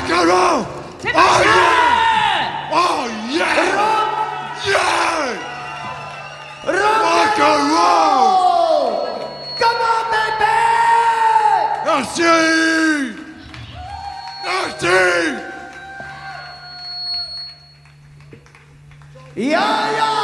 Macaron! C'est Oh pas yeah! Oh yeah! Yeah! Macaron! Comment bébé? Merci! Merci! Ya ya